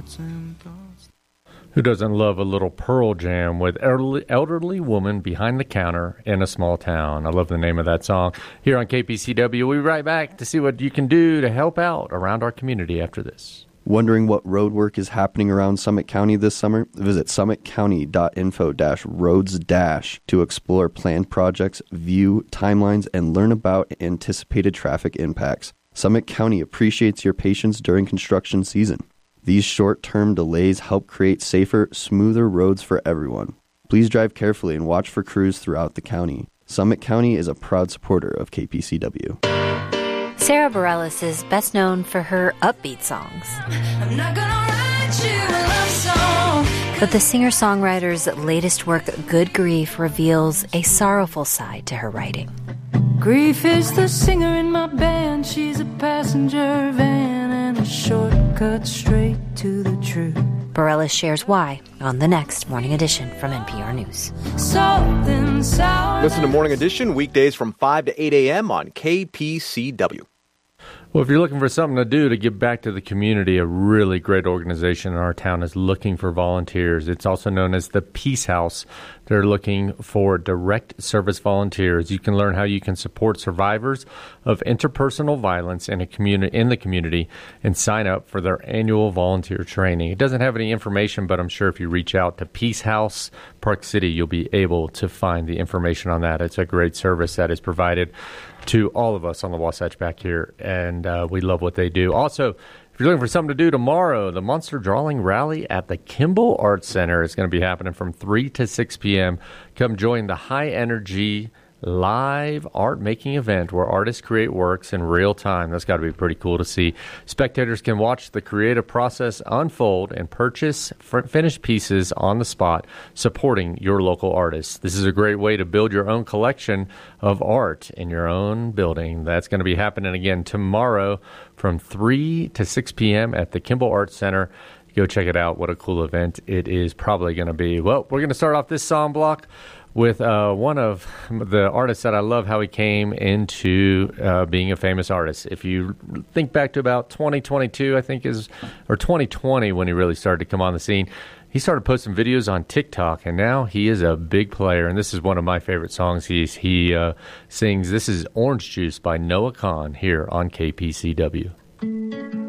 Who doesn't love a little Pearl Jam with elderly woman behind the counter in a small town? I love the name of that song. Here on KPCW, we'll be right back to see what you can do to help out around our community after this. Wondering what road work is happening around Summit County this summer? Visit summitcounty.info-roads- to explore planned projects, view timelines, and learn about anticipated traffic impacts. Summit County appreciates your patience during construction season. These short-term delays help create safer, smoother roads for everyone. Please drive carefully and watch for crews throughout the county. Summit County is a proud supporter of KPCW. Sarah Bareilles is best known for her upbeat songs. I'm not gonna write you a love song. But the singer-songwriter's latest work, Good Grief, reveals a sorrowful side to her writing. Grief is the singer in my band. She's a passenger van and a shortcut straight to the truth. Bareilles shares why on the next Morning Edition from NPR News. Listen to Morning Edition weekdays from 5 to 8 a.m. on KPCW. Well, if you're looking for something to do to give back to the community, a really great organization in our town is looking for volunteers. It's also known as the Peace House. They're looking for direct service volunteers. You can learn how you can support survivors of interpersonal violence in the community and sign up for their annual volunteer training. It doesn't have any information, but I'm sure if you reach out to Peace House Park City, you'll be able to find the information on that. It's a great service that is provided to all of us on the Wasatch back here, and we love what they do. Also, if you're looking for something to do tomorrow, the Monster Drawing Rally at the Kimball Arts Center is going to be happening from 3 to 6 p.m. Come join the high-energy live art-making event where artists create works in real time. That's got to be pretty cool to see. Spectators can watch the creative process unfold and purchase finished pieces on the spot, supporting your local artists. This is a great way to build your own collection of art in your own building. That's going to be happening again tomorrow from 3 to 6 p.m. at the Kimball Arts Center. Go check it out. What a cool event it is probably going to be. Well, we're going to start off this song block with one of the artists that I love how he came into being a famous artist. If you think back to about 2022, I think or 2020 when he really started to come on the scene, he started posting videos on TikTok, and now he is a big player, and this is one of my favorite songs he sings. This is Orange Juice by Noah Kahan here on KPCW.